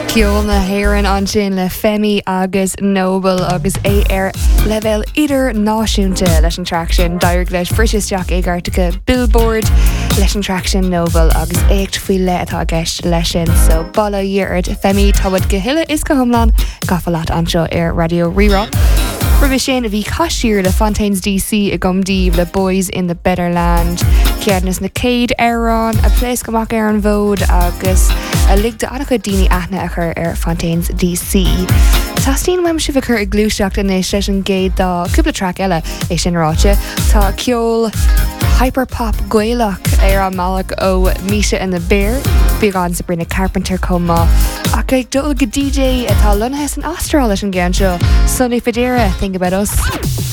Ceolna héireann an sin le Femi agus Noble agus ar level idir náisiúnta leis an traction dair leis friisisteach ag artica Billboard leis an traction Noble agus écht faoi le atá gceist leis sin so balla dhearad Femi tábhad go hiile is go thomláin gafa leat anseo ar Radio Rerá. Rubbi sin a bhí caiisiúr le Fontaines DC a gomdíobh le Boys in the Better Land. Ceadnas na Céad Arán a pléis gomach ar an bhód agus a ligda annach daoine aithne a chur ar Fontaines DC. Tastín weim si bhcur i glúiseach in éis leis an géad dá cúpla track eile é sin ráte. Tá ceol hyperpop goilech ar an malach ó Misha and the Bear. Bhí an Sabrina Carpenter comá. Ach ag dul go DJ atá lunathe an astral leis an gceann seo. Sonny Federa, think about us.